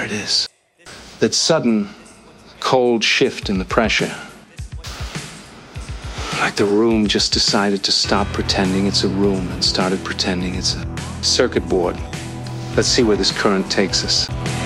it is. That sudden, cold shift in the pressure. Like the room just decided to stop pretending it's a room and started pretending it's a circuit board. Let's see where this current takes us.